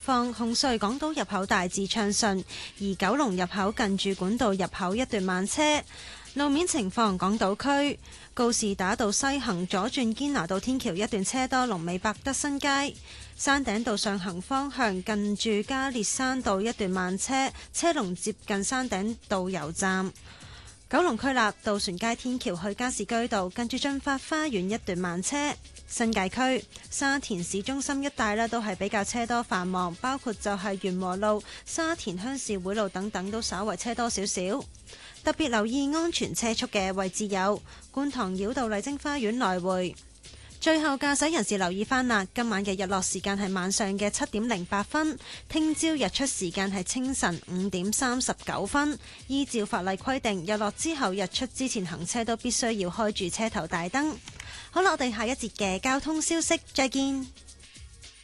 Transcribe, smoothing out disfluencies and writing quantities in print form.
況紅隧港島入口大致暢順，而九龍入口近住管道入口一段慢車。路面情況，港島區告士打道西行左轉堅拿道天橋一段車多，龍尾百德新街。山頂道上行方向近住加列山道一段慢車，車龍接近山頂道油站。九龍區立渡船街天橋去加士居道近住駿發花園一段慢車。新界區沙田市中心一帶呢都係比較車多繁忙，包括就係元和路、沙田鄉事會路等等都稍為車多少少。特別留意安全車速嘅位置有觀塘繞道麗晶花園來回。最後駕駛人士留意翻啦，今晚嘅日落時間係晚上嘅7:08，聽朝日出時間係清晨5:39。依照法例規定，日落之後日出之前行車都必須要開住車頭大燈。好啦，我哋下一節嘅交通消息再見。